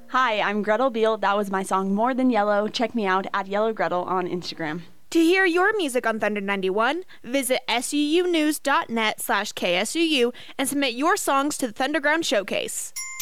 Hi, I'm Gretel Beal. That was my song More Than Yellow. Check me out at Yellow Gretel on Instagram. To hear your music on Thunder 91, visit suunews.net/KSUU and submit your songs to the Thunderground Showcase.